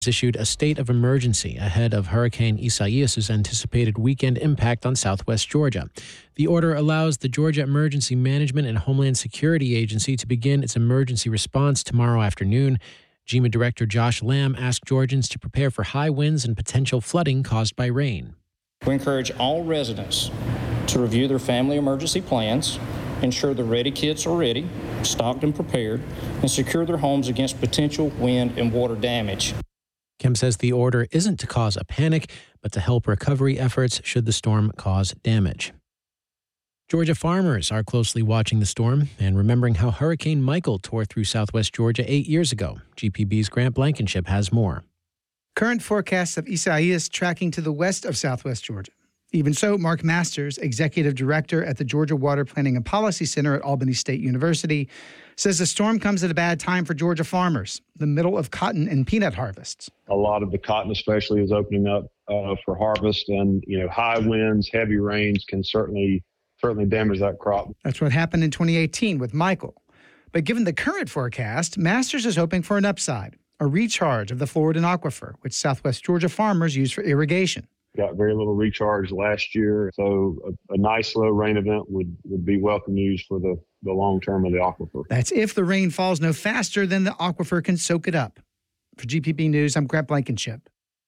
issued a state of emergency ahead of Hurricane Isaias's anticipated weekend impact on southwest Georgia. The order allows the Georgia Emergency Management and Homeland Security Agency to begin its emergency response tomorrow afternoon. GEMA Director Josh Lamb asked Georgians to prepare for high winds and potential flooding caused by rain. We encourage all residents to review their family emergency plans, ensure the ready kits are ready, stocked and prepared, and secure their homes against potential wind and water damage. Kemp says the order isn't to cause a panic, but to help recovery efforts should the storm cause damage. Georgia farmers are closely watching the storm and remembering how Hurricane Michael tore through southwest Georgia 8 years ago. GPB's Grant Blankenship has more. Current forecasts of Isaias tracking to the west of southwest Georgia. Even so, Mark Masters, executive director at the Georgia Water Planning and Policy Center at Albany State University, says the storm comes at a bad time for Georgia farmers, the middle of cotton and peanut harvests. A lot of the cotton especially is opening up for harvest, and high winds, heavy rains can certainly damage that crop. That's what happened in 2018 with Michael. But given the current forecast, Masters is hoping for an upside, a recharge of the Floridan Aquifer, which southwest Georgia farmers use for irrigation. Got very little recharge last year, so a nice low rain event would be welcome news for the long term of the aquifer. That's if the rain falls no faster than the aquifer can soak it up. For GPB News, I'm Grant Blankenship.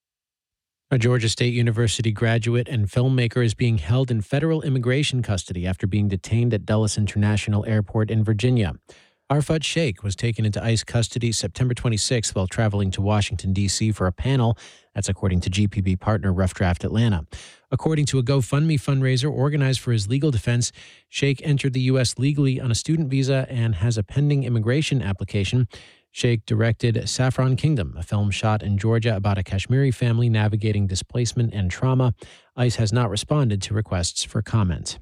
A Georgia State University graduate and filmmaker is being held in federal immigration custody after being detained at Dulles International Airport in Virginia. Arfat Sheikh was taken into ICE custody September 26th while traveling to Washington, D.C. for a panel. That's according to GPB partner Rough Draft Atlanta. According to a GoFundMe fundraiser organized for his legal defense, Sheikh entered the U.S. legally on a student visa and has a pending immigration application. Sheikh directed Saffron Kingdom, a film shot in Georgia about a Kashmiri family navigating displacement and trauma. ICE has not responded to requests for comment.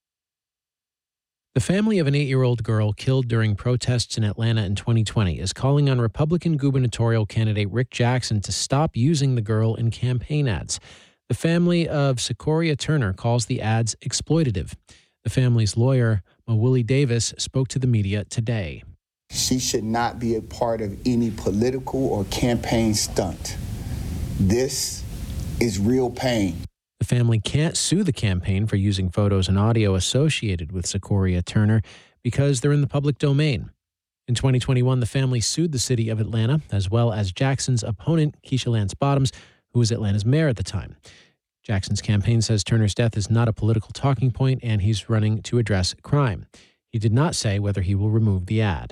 The family of an 8-year-old girl killed during protests in Atlanta in 2020 is calling on Republican gubernatorial candidate Rick Jackson to stop using the girl in campaign ads. The family of Secoria Turner calls the ads exploitative. The family's lawyer, Mawuli Davis, spoke to the media today. She should not be a part of any political or campaign stunt. This is real pain. The family can't sue the campaign for using photos and audio associated with Secoria Turner because they're in the public domain. In 2021, the family sued the city of Atlanta, as well as Jackson's opponent, Keisha Lance Bottoms, who was Atlanta's mayor at the time. Jackson's campaign says Turner's death is not a political talking point and he's running to address crime. He did not say whether he will remove the ad.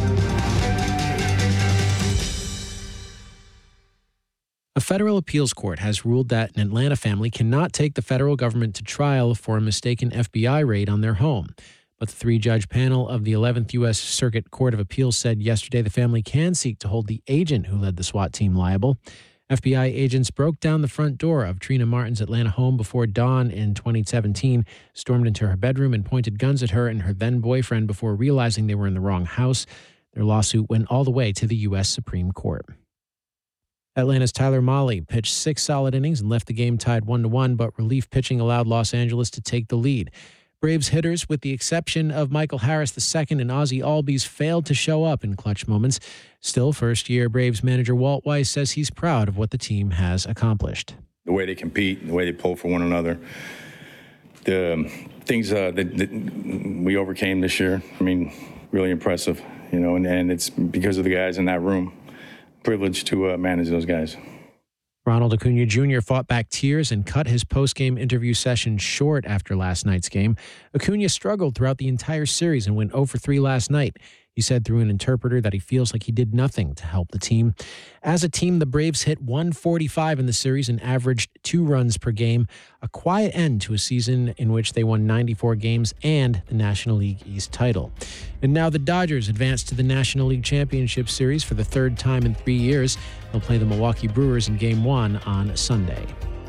A federal appeals court has ruled that an Atlanta family cannot take the federal government to trial for a mistaken FBI raid on their home. But the 3-judge panel of the 11th U.S. Circuit Court of Appeals said yesterday the family can seek to hold the agent who led the SWAT team liable. FBI agents broke down the front door of Trina Martin's Atlanta home before dawn in 2017, stormed into her bedroom and pointed guns at her and her then-boyfriend before realizing they were in the wrong house. Their lawsuit went all the way to the U.S. Supreme Court. Atlanta's Tyler Mahle pitched 6 solid innings and left the game tied 1-1, but relief pitching allowed Los Angeles to take the lead. Braves hitters, with the exception of Michael Harris II and Ozzie Albies, failed to show up in clutch moments. Still, first-year Braves manager Walt Weiss says he's proud of what the team has accomplished. The way they compete, the way they pull for one another, the things that we overcame this year, really impressive, and it's because of the guys in that room. Privileged to manage those guys. Ronald Acuna Jr. fought back tears and cut his post-game interview session short after last night's game. Acuna struggled throughout the entire series and went 0 for 3 last night. He said through an interpreter that he feels like he did nothing to help the team. As a team, the Braves hit 145 in the series and averaged 2 runs per game, a quiet end to a season in which they won 94 games and the National League East title. And now the Dodgers advance to the National League Championship Series for the 3rd time in 3 years. They'll play the Milwaukee Brewers in Game 1 on Sunday.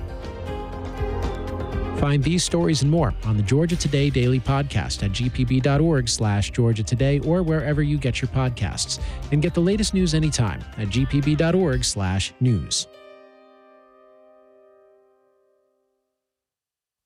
Find these stories and more on the Georgia Today Daily Podcast at gpb.org/Georgia Today or wherever you get your podcasts. And get the latest news anytime at gpb.org/news.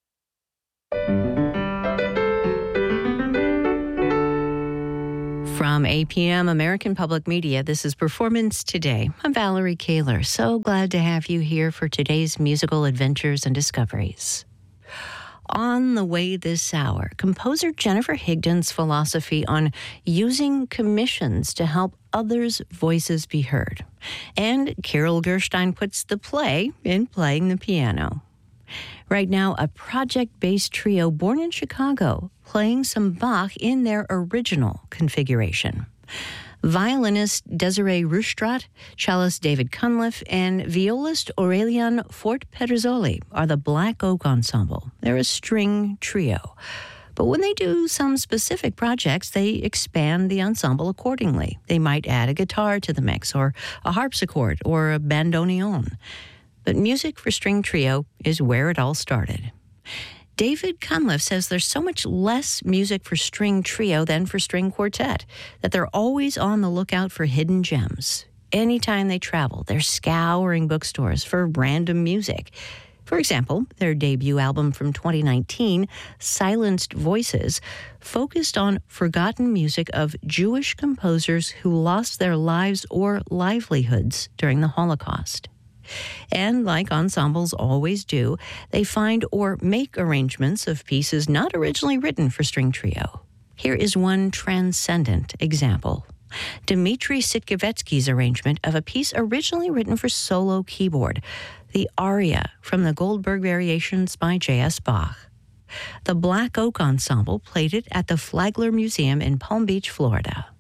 From From APM American Public Media, this is Performance Today. I'm Valerie Kaler. So glad to have you here for today's musical adventures and discoveries. On the way this hour, composer Jennifer Higdon's philosophy on using commissions to help others' voices be heard. And Carol Gerstein puts the play in playing the piano. Right now, a project-based trio born in Chicago playing some Bach in their original configuration. Violinist Desiree Rustrat, cellist David Cunliffe, and violist Aurelian Fort Pedersoli are the Black Oak Ensemble. They're a string trio. But when they do some specific projects, they expand the ensemble accordingly. They might add a guitar to the mix, or a harpsichord, or a bandoneon. But music for string trio is where it all started. David Cunliffe says there's so much less music for string trio than for string quartet, that they're always on the lookout for hidden gems. Anytime they travel, they're scouring bookstores for random music. For example, their debut album from 2019, Silenced Voices, focused on forgotten music of Jewish composers who lost their lives or livelihoods during the Holocaust. And like ensembles always do, they find or make arrangements of pieces not originally written for string trio. Here is one transcendent example. Dmitri Sitkevetsky's arrangement of a piece originally written for solo keyboard, the aria from the Goldberg Variations by J.S. Bach. The Black Oak Ensemble played it at the Flagler Museum in Palm Beach, Florida.